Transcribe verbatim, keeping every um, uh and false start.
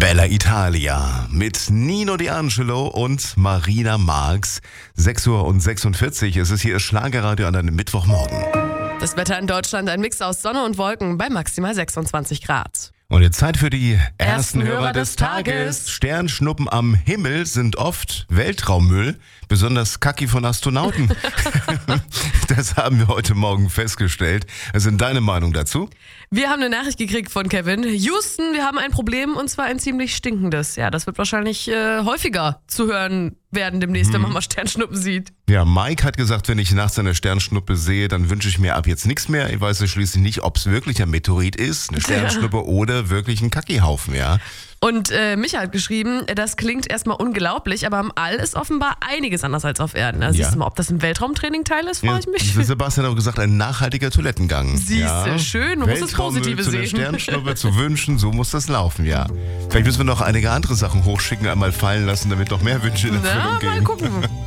Bella Italia mit Nino D'Angelo und Marina Marx. sechs Uhr sechsundvierzig. Es ist hier Schlagerradio an einem Mittwochmorgen. Das Wetter in Deutschland ein Mix aus Sonne und Wolken bei maximal sechsundzwanzig Grad. Und jetzt Zeit für die ersten, Ersten Hörer, Hörer des des Tages. Tages. Sternschnuppen am Himmel sind oft Weltraummüll, besonders Kacki von Astronauten. Das haben wir heute Morgen festgestellt. Was ist denn deine Meinung dazu? Wir haben eine Nachricht gekriegt von Kevin. Houston, wir haben ein Problem und zwar ein ziemlich stinkendes. Ja, das wird wahrscheinlich äh, häufiger zu hören werden demnächst, hm. wenn man mal Sternschnuppen sieht. Ja, Mike hat gesagt, wenn ich nachts eine Sternschnuppe sehe, dann wünsche ich mir ab jetzt nichts mehr. Ich weiß ja schließlich nicht, ob es wirklich ein Meteorit ist, eine Sternschnuppe ja. oder wirklich ein Kackihaufen, ja. Und äh, Micha hat geschrieben, das klingt erstmal unglaublich, aber am All ist offenbar einiges anders als auf Erden. Also Ja. siehst du mal, ob das ein Weltraumtraining-Teil ist, frage ich mich. Sebastian hat auch gesagt, ein nachhaltiger Toilettengang. Siehste, schön, du musst das Weltraummüll Positive zu einer sehen. Sternschnuppe zu wünschen, so muss das laufen, ja. Vielleicht müssen wir noch einige andere Sachen hochschicken, einmal fallen lassen, damit noch mehr Wünsche in Erfüllung Na, gehen. mal gucken.